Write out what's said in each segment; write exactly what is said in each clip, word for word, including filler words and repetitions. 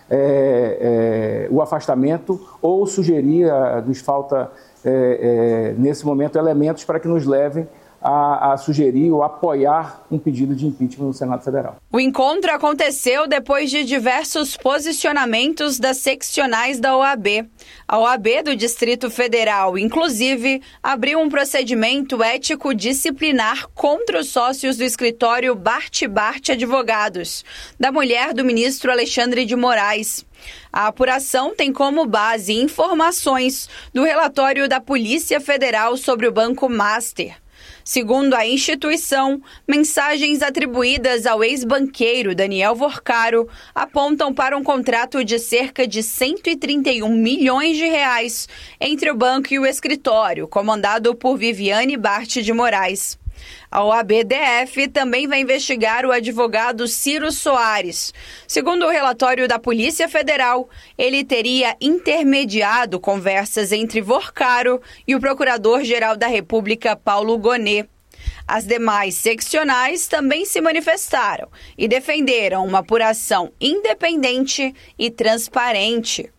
é, é, o afastamento ou sugerir, a, nos falta é, é, nesse momento elementos para que nos levem A, a sugerir ou apoiar um pedido de impeachment no Senado Federal. O encontro aconteceu depois de diversos posicionamentos das seccionais da O A B. A O A B do Distrito Federal, inclusive, abriu um procedimento ético disciplinar contra os sócios do escritório Bart Bart Advogados, da mulher do ministro Alexandre de Moraes. A apuração tem como base informações do relatório da Polícia Federal sobre o Banco Master. Segundo a instituição, mensagens atribuídas ao ex-banqueiro Daniel Vorcaro apontam para um contrato de cerca de cento e trinta e um milhões de reais entre o banco e o escritório, comandado por Viviane Bart de Moraes. A O A B D F também vai investigar o advogado Ciro Soares. Segundo o relatório da Polícia Federal, ele teria intermediado conversas entre Vorcaro e o Procurador-Geral da República, Paulo Gonet. As demais seccionais também se manifestaram e defenderam uma apuração independente e transparente.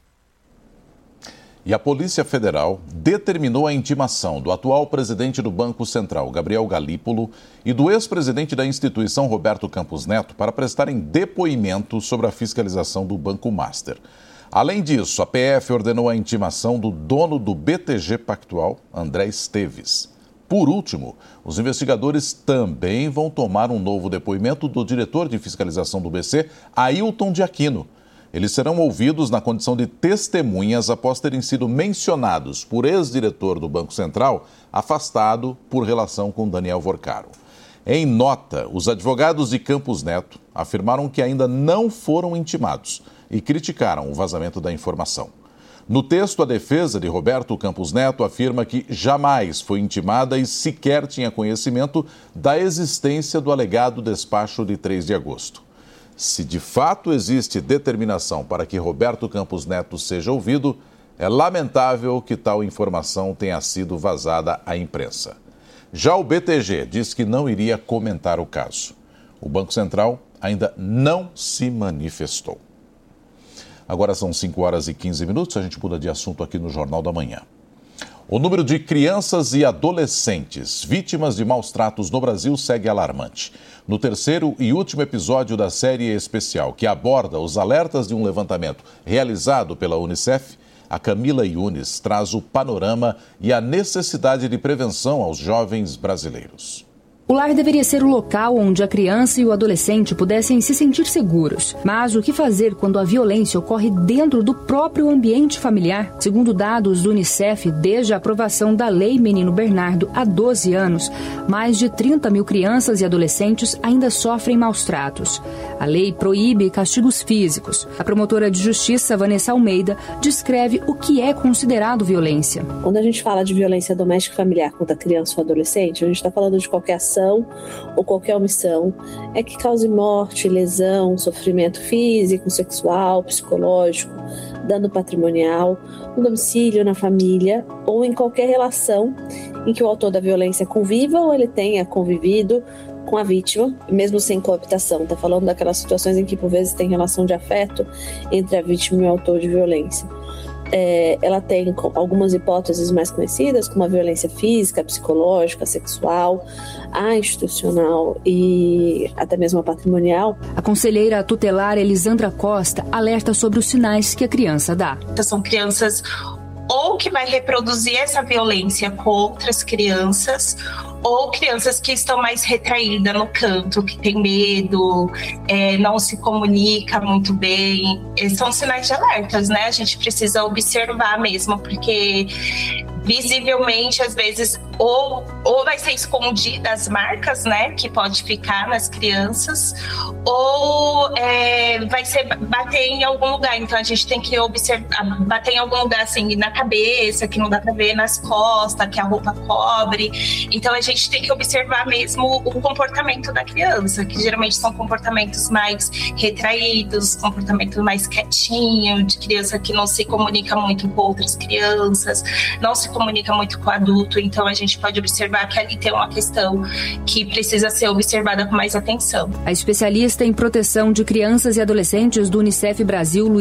E a Polícia Federal determinou a intimação do atual presidente do Banco Central, Gabriel Galípolo, e do ex-presidente da instituição, Roberto Campos Neto, para prestarem depoimento sobre a fiscalização do Banco Master. Além disso, a P F ordenou a intimação do dono do B T G Pactual, André Esteves. Por último, os investigadores também vão tomar um novo depoimento do diretor de fiscalização do B C, Ailton de Aquino. Eles serão ouvidos na condição de testemunhas após terem sido mencionados por ex-diretor do Banco Central, afastado por relação com Daniel Vorcaro. Em nota, os advogados de Campos Neto afirmaram que ainda não foram intimados e criticaram o vazamento da informação. No texto, a defesa de Roberto Campos Neto afirma que jamais foi intimada e sequer tinha conhecimento da existência do alegado despacho de três de agosto. Se de fato existe determinação para que Roberto Campos Neto seja ouvido, é lamentável que tal informação tenha sido vazada à imprensa. Já o B T G diz que não iria comentar o caso. O Banco Central ainda não se manifestou. Agora são cinco horas e quinze minutos, a gente muda de assunto aqui no Jornal da Manhã. O número de crianças e adolescentes vítimas de maus tratos no Brasil segue alarmante. No terceiro e último episódio da série especial, que aborda os alertas de um levantamento realizado pela Unicef, a Camila Yunes traz o panorama e a necessidade de prevenção aos jovens brasileiros. O lar deveria ser o local onde a criança e o adolescente pudessem se sentir seguros. Mas o que fazer quando a violência ocorre dentro do próprio ambiente familiar? Segundo dados do Unicef, desde a aprovação da Lei Menino Bernardo há doze anos, mais de trinta mil crianças e adolescentes ainda sofrem maus tratos. A lei proíbe castigos físicos. A promotora de justiça, Vanessa Almeida, descreve o que é considerado violência. Quando a gente fala de violência doméstica e familiar contra criança ou adolescente, a gente está falando de qualquer ação ou qualquer omissão é que cause morte, lesão, sofrimento físico, sexual, psicológico, dano patrimonial, no domicílio, na família ou em qualquer relação em que o autor da violência conviva ou ele tenha convivido com a vítima, mesmo sem coabitação. Está falando daquelas situações em que por vezes tem relação de afeto entre a vítima e o autor de violência. É, ela tem algumas hipóteses mais conhecidas, como a violência física, psicológica, sexual, a institucional e até mesmo a patrimonial. A conselheira tutelar Elisandra Costa alerta sobre os sinais que a criança dá. São crianças ou que vai reproduzir essa violência com outras crianças, ou crianças que estão mais retraídas no canto, que tem medo, é, não se comunica muito bem. Esses são sinais de alertas, né? A gente precisa observar mesmo, porque visivelmente, às vezes, ou, ou vai ser escondida as marcas, né, que pode ficar nas crianças, ou é, vai ser bater em algum lugar. Então, a gente tem que observar, bater em algum lugar, assim, na cabeça, que não dá pra ver, nas costas, que a roupa cobre. Então, a gente tem que observar mesmo o comportamento da criança, que geralmente são comportamentos mais retraídos, comportamento mais quietinho, de criança que não se comunica muito com outras crianças, não se comunica muito com o adulto. Então a gente pode observar que ali tem uma questão que precisa ser observada com mais atenção. A especialista em proteção de crianças e adolescentes do Unicef Brasil,